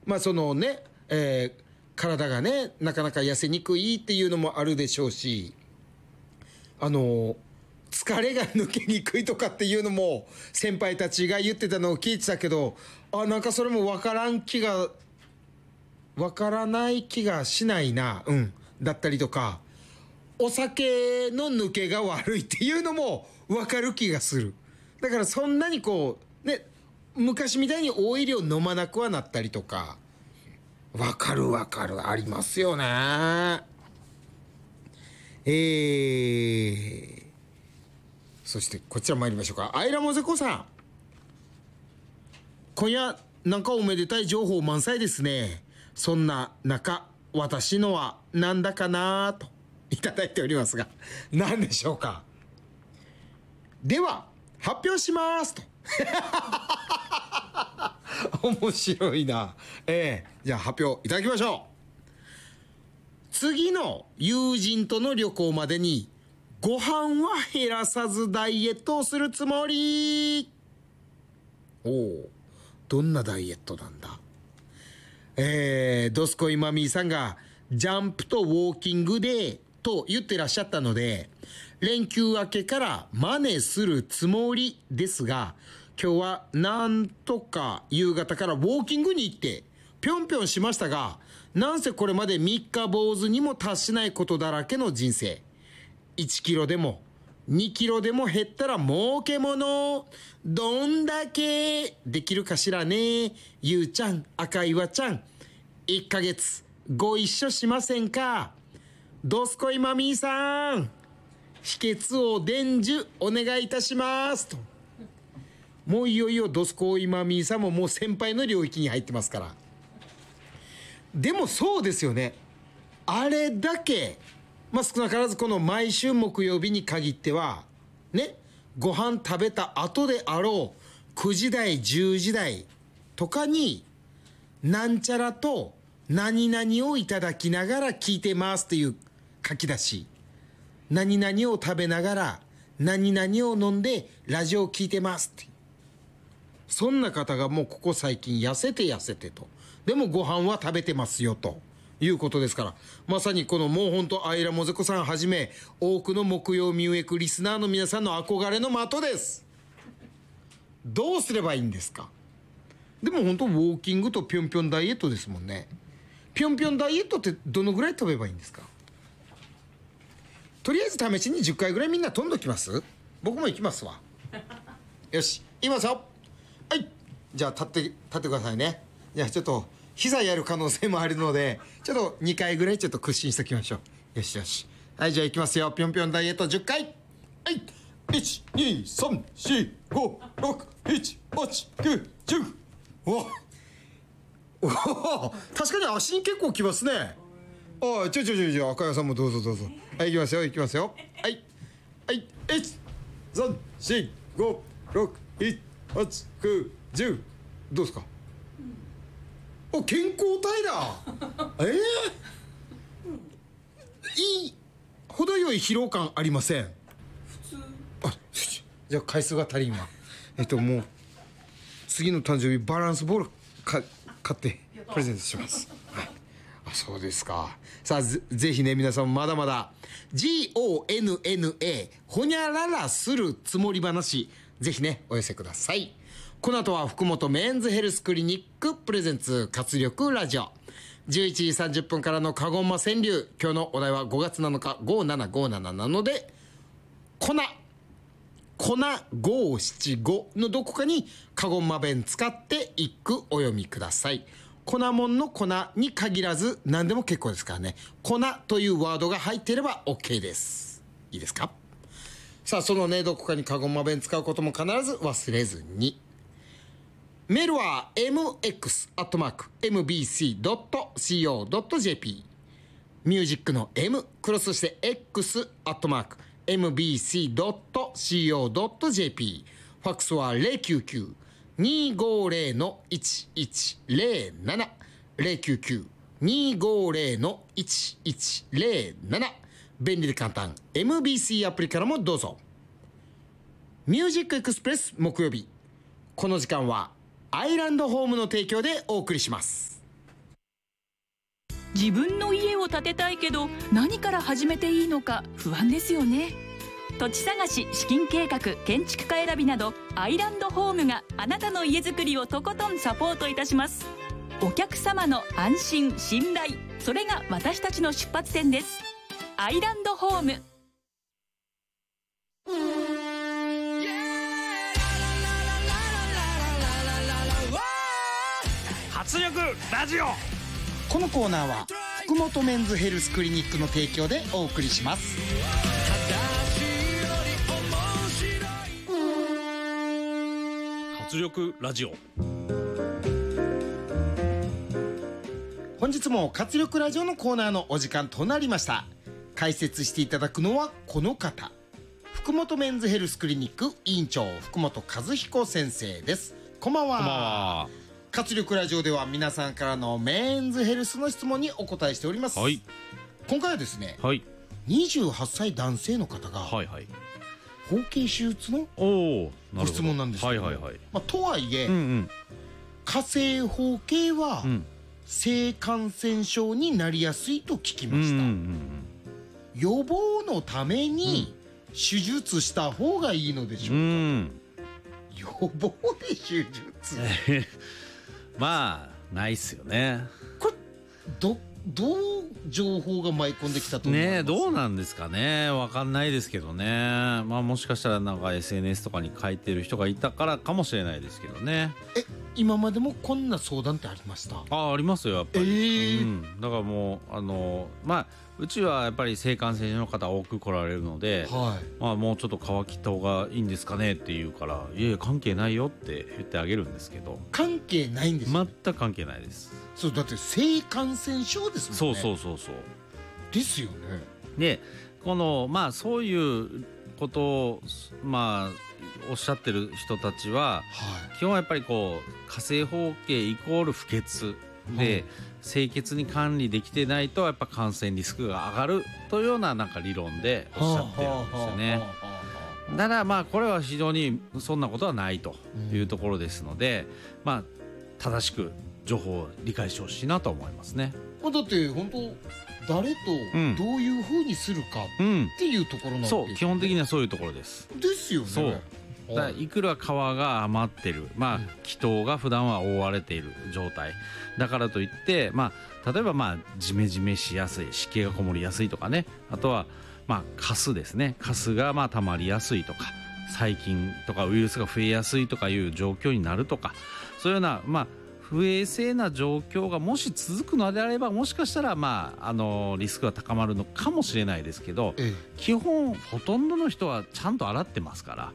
まあそのね、体がねなかなか痩せにくいっていうのもあるでしょうし、疲れが抜けにくいとかっていうのも先輩たちが言ってたのを聞いてたけど、なんかそれもわからない気がしないな、だったりとか、お酒の抜けが悪いっていうのもわかる気がする。だからそんなにこうね、昔みたいに多い量飲まなくはなったりとか、わかるありますよね。えー、そしてこちら参りましょうか。アイラモゼコさん、今夜なんかおめでたい情報満載ですね。そんな中、私のはなんだかなといただいておりますが、何でしょうか。では発表しますと。面白いな。じゃあ発表いただきましょう。次の友人との旅行までにご飯は減らさずダイエットをするつもり。おお、どんなダイエットなんだ。ドスコイマミーさんがジャンプとウォーキングでと言ってらっしゃったので、連休明けから真似するつもりですが、今日はなんとか夕方からウォーキングに行ってぴょんぴょんしましたが、なんせこれまで三日坊主にも達しないことだらけの人生。1キロでも2キロでも減ったら儲けもの。どんだけできるかしらね。ゆうちゃん、赤岩ちゃん、1ヶ月ご一緒しませんか。ドスコイマミーさん、秘訣を伝授お願いいたしますと。もういよいよドスコイマミーさんももう先輩の領域に入ってますから。でもそうですよね。あれだけ、少なからずこの毎週木曜日に限ってはね、ご飯食べた後であろう9時台10時台とかになんちゃらと何々をいただきながら聞いてますという書き出し、何々を食べながら何々を飲んでラジオを聞いてますって、そんな方がもうここ最近痩せてと、でもご飯は食べてますよということですから、まさにこのもうほんとアイラモゼコさんはじめ多くの木曜ミューエクリスナーの皆さんの憧れの的です。どうすればいいんですか。でも本当ウォーキングとぴょんぴょんダイエットですもんね。ぴょんぴょんダイエットってどのぐらい飛べばいいんですか。とりあえず試しに10回ぐらいみんな飛んどきます。僕も行きますわ。よし、行きますよ。はい、じゃあ立ってくださいね。じゃあちょっと膝やる可能性もあるので、ちょっと2回ぐらいちょっと屈伸しておきましょう。よしよし。はい、じゃあ行きますよ。ぴょんぴょんダイエット10回。はい、12345678910。おお、確かに足に結構きますね。赤谷さんもどうぞどうぞ。はい、行きますよ行きますよ。はいはい、12345678910。どうですか。健康体だ。いい、程よい疲労感ありません。じゃあ回数が足りんわ。もう次の誕生日バランスボール買ってプレゼントします。はい、そうですか。さあ ぜひね皆さんまだまだ GONNA ほにゃららするつもり話、ぜひねお寄せください。この後は福本メンズヘルスクリニックプレゼンツ活力ラジオ、11時30分からのカゴンマ川柳。今日のお題は5月7日5757なので、粉575のどこかにカゴンマ弁使って一句お読みください。粉もんの粉に限らず何でも結構ですからね。粉というワードが入っていれば OK です。いいですか。さあそのね、どこかにカゴンマ弁使うことも必ず忘れずに。メールは mx@mbc.co.jp、 ミュージックの M クロスして x@mbc.co.jp、 ファックスは099-250-1107、 099-250-1107。便利で簡単 MBC アプリからもどうぞ。ミュージックエクスプレス木曜日、この時間はアイランドホームの提供でお送りします。 自分の家を建てたいけど何から始めていいのか不安ですよね。土地探し、資金計画、建築家選びなどアイランドホームがあなたの家づくりをとことんサポートいたします。お客様の安心信頼、それが私たちの出発点です。アイランドホーム。 活力ラジオ。 このコーナーは福本メンズヘルスクリニックの提供でお送りします。 活力ラジオ。 本日も活力ラジオのコーナーのお時間となりました。解説していただくのはこの方、福本メンズヘルスクリニック委員長福本和彦先生です。こんばんは。 こんばんは。 活力ラジオでは皆さんからのメンズヘルスの質問にお答えしております。 はい、 今回はですね、 はい、 28歳男性の方がはいはい、 包茎手術のご質問なんですけど、 はいはいはい、 とはいえ、 うんうん、 火星包茎は、 うん、 性感染症になりやすいと聞きました。 うんうんうん、 予防のために手術した方がいいのでしょうか。予防で手術まあないっすよね。 これどう情報が舞い込んできたと思います？ ね、どうなんですかね、わかんないですけどね。まあもしかしたらなんか SNS とかに書いてる人がいたからかもしれないですけどね。 今までもこんな相談ってありました？ ありますよやっぱり、だからもうまあうちはやっぱり性感染症の方多く来られるので、 はい、 まあ、もうちょっと乾きった方がいいんですかねって言うから、いやいや関係ないよって言ってあげるんですけど。 関係ないんですよ、ね、 全く関係ないです。 そうだって性感染症ですもんね。 そうですよね。 でこのまあそういうことをまあおっしゃってる人たちは、基本はやっぱりこう火星包茎イコール不潔で、清潔に管理できてないとやっぱ感染リスクが上がるというようななんか理論でおっしゃってるんですよね。だからまあこれは非常にそんなことはないというところですので、まあ正しく情報を理解してほしいなと思いますね。 だって本当誰とどういうふうにするかっていうところなんで、 そう基本的にはそういうところですよね。 そうだからいくら皮が余ってる、まあ気筒が普段は覆われている状態だからといって、まあ例えばまあジメジメしやすい、湿気がこもりやすいとかね、あとはまあカスですね、カスがまあ溜まりやすいとか、細菌とかウイルスが増えやすいとかいう状況になるとか、そういうようなまあ不衛生な状況がもし続くのであれば、もしかしたらまあリスクが高まるのかもしれないですけど、基本ほとんどの人はちゃんと洗ってますから、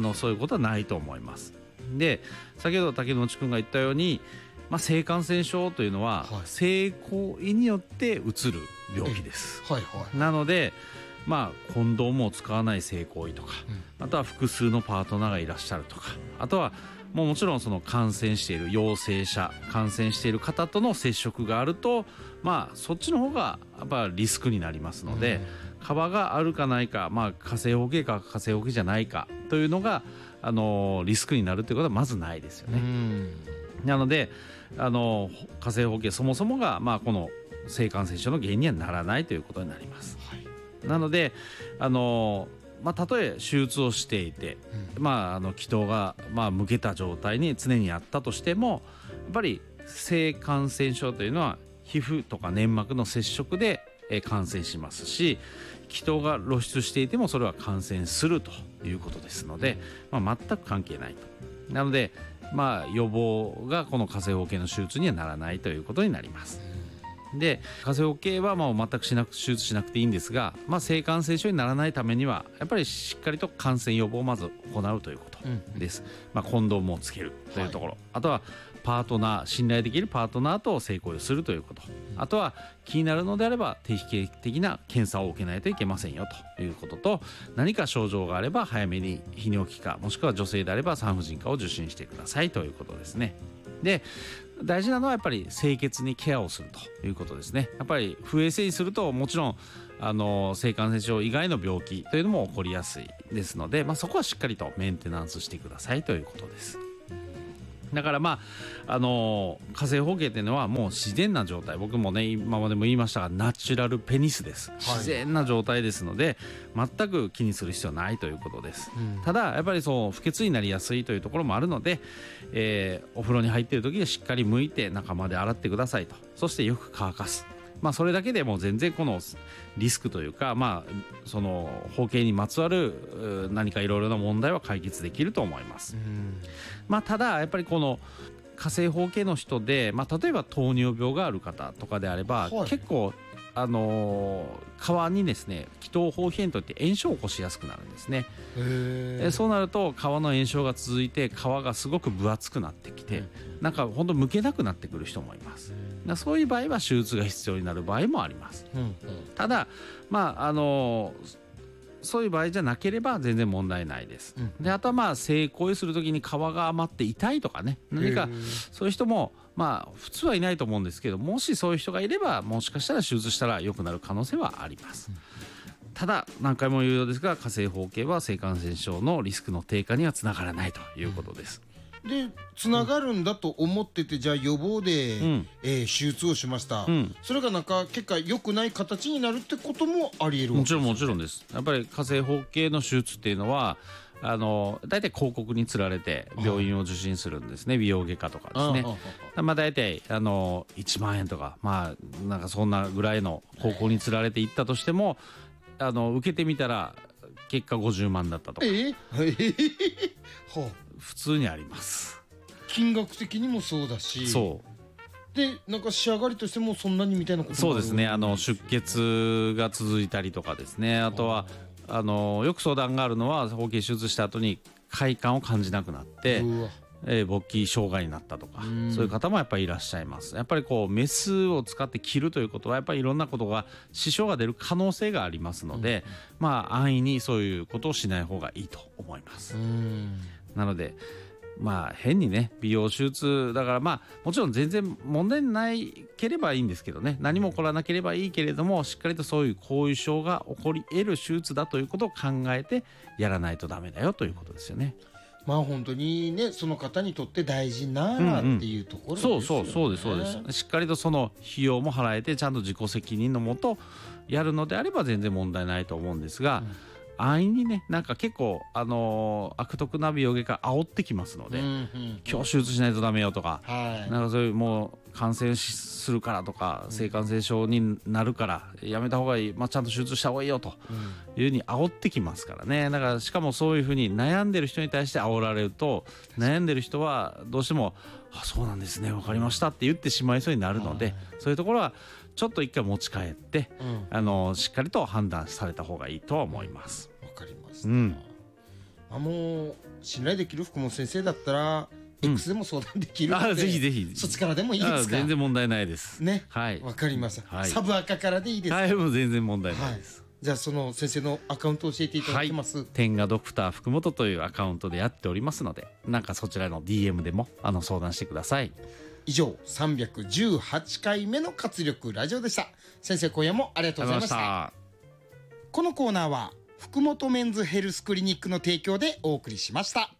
そういうことはないと思います。で先ほど竹野内君が言ったように、まあ、性感染症というのは性行為によってうつる病気です。なのでまあコンドームを使わない性行為とか、あとは複数のパートナーがいらっしゃるとか、あとはもちろんその感染している陽性者、感染している方との接触があると、まあそっちの方がやっぱリスクになりますので、皮があるかないか、まあ火星包茎か火星包茎じゃないかというのがリスクになるということはまずないですよね。なので火星包茎そもそもがまあこの性感染症の原因にはならないということになります。なのでまあ、たとえ手術をしていて、まあ、気筒がまあ向けた状態に常にあったとしても、やっぱり性感染症というのは皮膚とか粘膜の接触で感染しますし、気筒が露出していてもそれは感染するということですので、まあ、全く関係ないと。なので、まあ、予防がこの火星包茎の手術にはならないということになります。で火星包茎はもう全く手術しなくていいんですが、まあ、性感染症にならないためにはやっぱりしっかりと感染予防をまず行うということです。まあ、コンドームをつけるというところ、あとはパートナー、信頼できるパートナーと性行為をするということ、あとは気になるのであれば定期的な検査を受けないといけませんよということと、何か症状があれば早めに泌尿器科もしくは女性であれば産婦人科を受診してくださいということですね。で大事なのはやっぱり清潔にケアをするということですね。やっぱり不衛生にするともちろん性感染症以外の病気というのも起こりやすいですので、まあ、そこはしっかりとメンテナンスしてくださいということです。 だからまあ火星包茎っていうのはもう自然な状態、僕もね今までも言いましたがナチュラルペニスです、自然な状態ですので全く気にする必要ないということです、ただやっぱりそう不潔になりやすいというところもあるので、お風呂に入っている時はしっかり剥いて中まで洗ってくださいと。そしてよく乾かす、それだけでもう全然このリスクというか、その包茎にまつわる何かいろいろな問題は解決できると思います。ただやっぱりこの火星包茎の人で、例えば糖尿病がある方とかであれば、結構皮にですね気筒包皮炎といって炎症を起こしやすくなるんですね。そうなると皮の炎症が続いて皮がすごく分厚くなってきて、なんか本当剥けなくなってくる人もいます。そういう場合は手術が必要になる場合もあります。ただそういう場合じゃなければ全然問題ないです。であとは性行為するときに皮が余って痛いとかね、何かそういう人も普通はいないと思うんですけど、もしそういう人がいればもしかしたら手術したら良くなる可能性はあります。ただ何回も言うようですが火星包茎は性感染症のリスクの低下にはつながらないということです。 でつながるんだと思ってて、じゃあ予防で、手術をしました、それがなんか結果良くない形になるってこともありえるわけですよね。 もちろんです。やっぱり火星包茎の手術っていうのは大体広告につられて病院を受診するんですね、美容外科とかですね。大体1万円とかなんかそんなぐらいの広告につられて行ったとしても受けてみたら結果50万だったとか普通にあります。 金額的にもそうだし、でなんか仕上がりとしてもそんなにみたいなことそうですね。出血が続いたりとかですね。あとはよく相談があるのは包茎手術した後に快感を感じなくなって勃起障害になったとか、そういう方もやっぱりいらっしゃいます。やっぱりこうメスを使って切るということはやっぱりいろんなことが支障が出る可能性がありますので、安易にそういうことをしない方がいいと思います。なので変にね美容手術だからもちろん全然問題ないければいいんですけどね、何も起こらなければいいけれどもしっかりとそういう後遺症が起こり得る手術だということを考えてやらないとダメだよということですよね。 本当にねその方にとって大事ならっていうところですよね。 そうです。しっかりとその費用も払えてちゃんと自己責任のもとやるのであれば全然問題ないと思うんですが、安易にねなんか結構悪徳な美容外科煽ってきますので、今日手術しないとダメよとか、なんかそういうもう感染するからとか、性感染症になるからやめた方がいい、ちゃんと手術した方がいいよというふうに煽ってきますからね。だからしかもそういうふうに悩んでる人に対して煽られると、悩んでる人はどうしてもそうなんですね分かりましたって言ってしまいそうになるので、そういうところはちょっと一回持ち帰って、しっかりと判断された方がいいとは思います。 わかりました。もう信頼できる福本先生だったら、X でも相談できるので、 ぜひそっちからでもいいですか？ 全然問題ないですね。 はいわかりました。サブアカからでいいですか？ もう全然問題ないです。 じゃあその先生のアカウントを教えていただけます？ 天下ドクター福本というアカウントでやっておりますので、なんかそちらの DM でも相談してください。 以上318回目の活力ラジオでした。先生今夜もありがとうございました。このコーナーは福本メンズヘルスクリニックの提供でお送りしました。